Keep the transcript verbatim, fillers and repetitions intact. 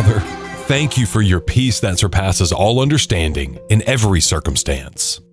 Father, thank you for your peace that surpasses all understanding in every circumstance.